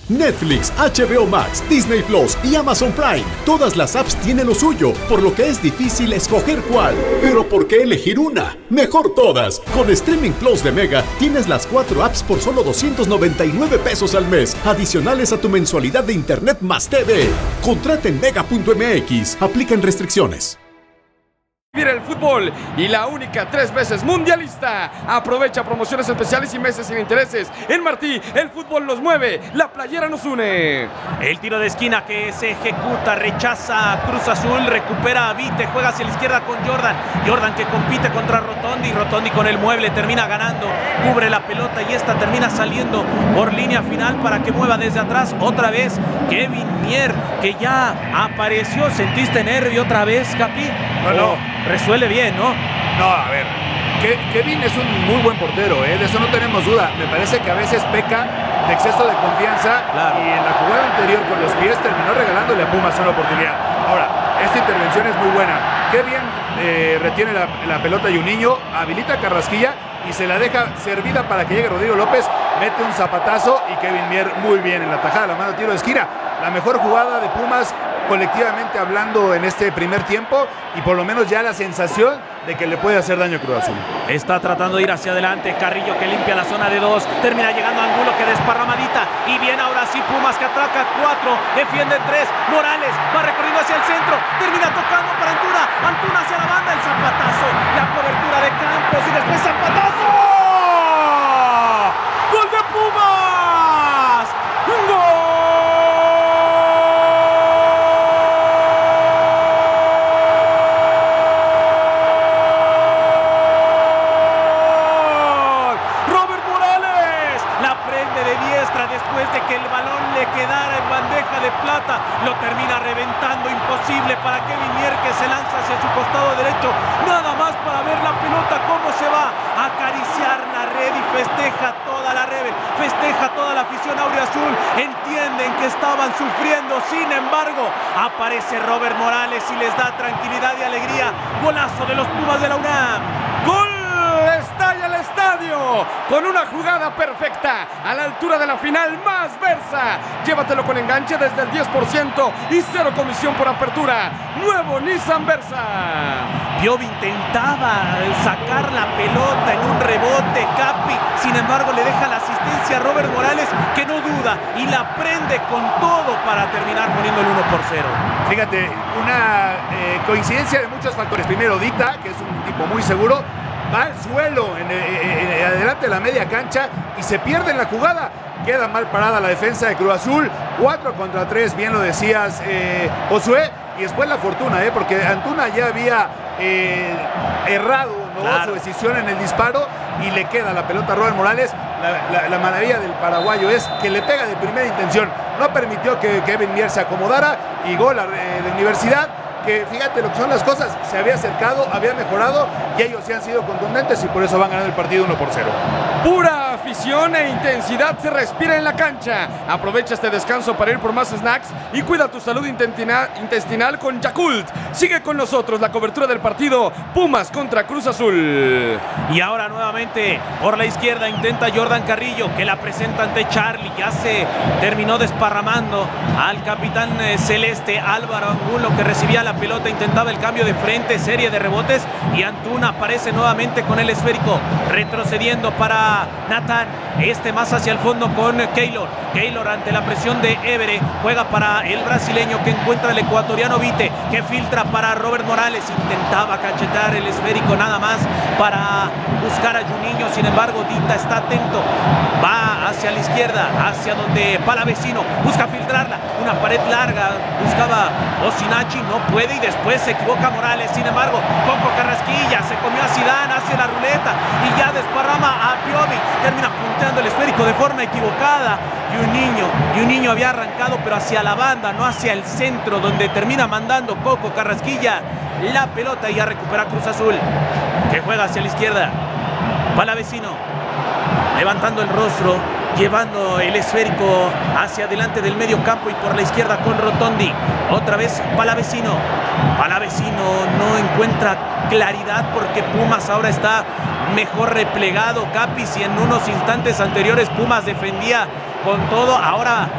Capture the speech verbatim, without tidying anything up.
Netflix, H B O Max, Disney Plus y Amazon Prime. Todas las apps tienen lo suyo, por lo que es difícil escoger cuál. Pero ¿por qué elegir una? Mejor todas. Con Streaming Plus de Mega tienes las cuatro apps por solo doscientos noventa y nueve pesos al mes, adicionales a tu mensualidad de Internet más T V. Contrata en mega punto m x. Aplican restricciones. Mira el fútbol y la única tres veces mundialista. Aprovecha promociones especiales y meses sin intereses. En Martí, el fútbol nos mueve, la playera nos une. El tiro de esquina que se ejecuta, rechaza Cruz Azul, recupera a Vite, juega hacia la izquierda con Jordan. Jordan que compite contra Rotondi, Rotondi con el mueble termina ganando, cubre la pelota y esta termina saliendo por línea final para que mueva desde atrás otra vez Kevin Mier, que ya apareció. ¿Sentiste nervio otra vez, Capi? No, no. Resuelve bien, ¿no? No, a ver, Ke- Kevin es un muy buen portero, ¿eh? De eso no tenemos duda. Me parece que a veces peca de exceso de confianza, claro. Y en la jugada anterior con los pies terminó regalándole a Pumas una oportunidad. Ahora, esta intervención es muy buena. Qué bien eh, retiene la, la pelota y un niño, habilita a Carrasquilla y se la deja servida para que llegue Rodrigo López, mete un zapatazo y Kevin Mier muy bien en la tajada, la mano de tiro de esquina. La mejor jugada de Pumas colectivamente hablando en este primer tiempo y por lo menos ya la sensación de que le puede hacer daño a Cruz Azul. Está tratando de ir hacia adelante Carrillo, que limpia la zona de dos, termina llegando a Angulo, que desparramadita y viene ahora sí Pumas, que atraca cuatro, defiende tres, Morales va recorriendo hacia el centro, termina tocando para Antuna, Antuna hacia la banda, el zapatazo, la cobertura de Campos y después zapatazo. ¡Gol de Pumas! ¡Gol! Después de que el balón le quedara en bandeja de plata, lo termina reventando, imposible para Kevin Mier, que se lanza hacia su costado derecho, nada más para ver la pelota cómo se va a acariciar la red y festeja toda la red, festeja toda la afición auriazul, entienden que estaban sufriendo, sin embargo, aparece Robert Morales y les da tranquilidad y alegría. Golazo de los Pumas de la UNAM. ¡Gol! Estalla el estadio con una jugada perfecta a la altura de la final más Versa. Llévatelo con enganche desde el diez por ciento y cero comisión por apertura. Nuevo Nissan Versa. Piovi intentaba sacar la pelota en un rebote, Capi, sin embargo le deja la asistencia a Robert Morales, que no duda y la prende con todo para terminar poniendo el uno por cero. Fíjate, una eh, coincidencia de muchos factores. Primero, Dita, que es un tipo muy seguro, va al suelo en, en, en, adelante de la media cancha y se pierde en la jugada. Queda mal parada la defensa de Cruz Azul. cuatro contra tres, bien lo decías, eh, Josué. Y después la fortuna, eh, porque Antuna ya había eh, errado, ¿no? Claro. Su decisión en el disparo y le queda la pelota a Robert Morales. La, la, la maravilla del paraguayo es que le pega de primera intención. No permitió que Kevin Mier se acomodara y gol eh, de Universidad. Que fíjate lo que son las cosas, se había acercado, había mejorado y ellos sí han sido contundentes y por eso van ganando el partido uno por cero. Pura afición e intensidad se respira en la cancha. Aprovecha este descanso para ir por más snacks y cuida tu salud intestinal con Yakult. Sigue con nosotros la cobertura del partido Pumas contra Cruz Azul. Y ahora nuevamente por la izquierda intenta Jordan Carrillo, que la presenta ante Charlie. Ya se terminó desparramando al capitán eh, celeste Álvaro Angulo, que recibía la pelota, intentaba el cambio de frente, serie de rebotes y Antuna aparece nuevamente con el esférico, retrocediendo para Nathan, este más hacia el fondo con Keylor. Keylor ante la presión de Évere, juega para el brasileño que encuentra el ecuatoriano Vite, que filtra para Robert Morales, intentaba cachetar el esférico nada más para buscar a Juninho, sin embargo Dita está atento, va hacia la izquierda, hacia donde Palavecino, busca filtrarla, una pared larga, buscaba Osinachi, no puede y después se equivoca Morales, sin embargo Coco Carrasquilla se comió a Zidane, hace la ruleta y ya desparrama a Piovi, termina punteando el esférico de forma equivocada y un niño, y un niño había arrancado pero hacia la banda, no hacia el centro, donde termina mandando Coco Carrasquilla la pelota y ya recupera Cruz Azul, que juega hacia la izquierda. Palavecino levantando el rostro, llevando el esférico hacia adelante del medio campo y por la izquierda con Rotondi. Otra vez Palavecino. Palavecino no encuentra claridad porque Pumas ahora está mejor replegado. Capi, si en unos instantes anteriores Pumas defendía con todo, ahora